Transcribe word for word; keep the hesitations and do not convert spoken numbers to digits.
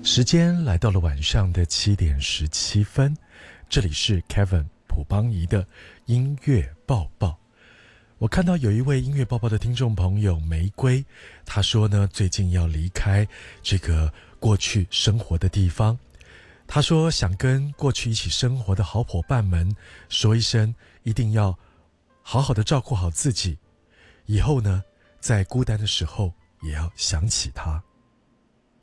时间来到了晚上的七点十七分，这里是 Kevin 朴邦仪的音乐报报。我看到有一位音乐报报的听众朋友玫瑰，他说呢，最近要离开这个过去生活的地方。他说想跟过去一起生活的好伙伴们说一声，一定要好好的照顾好自己，以后呢，在孤单的时候也要想起他。